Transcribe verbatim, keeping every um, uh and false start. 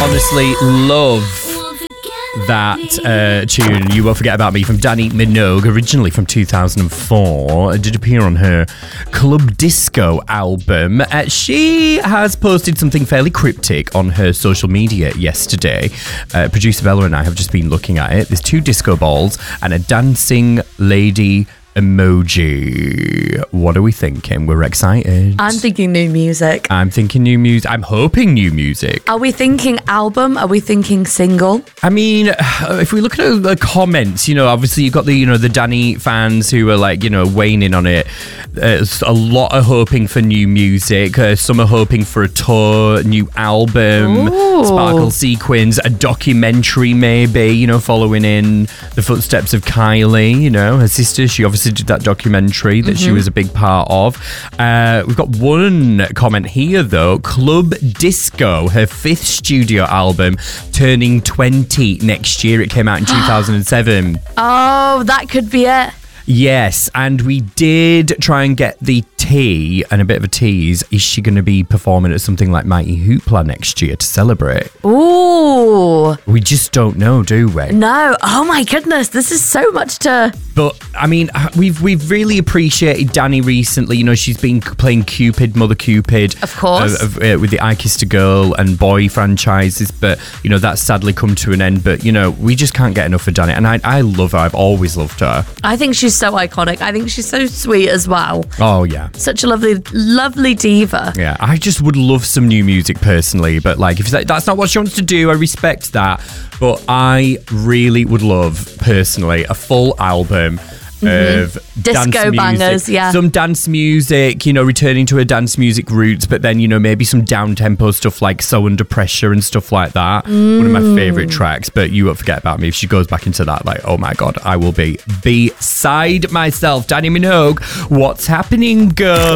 honestly love that uh, tune, You Won't Forget About Me, from Dannii Minogue, originally from two thousand four. It did appear on her Club Disco album. Uh, she has posted something fairly cryptic on her social media yesterday. Uh, producer Bella and I have just been looking at it. There's two disco balls and a dancing lady emoji. What are we thinking? We're excited. I'm thinking new music. I'm thinking new music. I'm hoping new music. Are we thinking album? Are we thinking single? I mean, if we look at the comments, you know, obviously you've got the, you know, the Dannii fans who are like, you know, waning on it. There's a lot are hoping for new music. Uh, some are hoping for a tour, new album, Ooh. Sparkle Sequins, a documentary maybe, you know, following in the footsteps of Kylie, you know, her sister. She obviously did that documentary that mm-hmm. she was a big part of. Uh, we've got one comment here though. Club Disco, her fifth studio album, turning twenty next year. It came out in two thousand seven. Oh, that could be it. Yes, and we did try and get the tea and a bit of a tease. Is she going to be performing at something like Mighty Hoopla next year to celebrate? Ooh. We just don't know, do we? No. Oh my goodness, this is so much to... But, I mean, we've we've really appreciated Dannii recently. You know, she's been playing Cupid, Mother Cupid. Of course. Uh, uh, with the I Kissed a Girl and Boy franchises. But, you know, that's sadly come to an end. But, you know, we just can't get enough of Dannii. And I, I love her. I've always loved her. I think she's so iconic. I think she's so sweet as well. Oh, yeah. Such a lovely, lovely diva. Yeah, I just would love some new music personally. But, like, if that's not what she wants to do, I respect that. But I really would love, personally, a full album Mm-hmm. of disco dance bangers, music. yeah. Some dance music, you know, returning to her dance music roots, but then, you know, maybe some down-tempo stuff like So Under Pressure and stuff like that. Mm. One of my favourite tracks, but You Won't Forget About Me. If she goes back into that, like, oh my God, I will be beside myself. Dannii Minogue, what's happening, girl?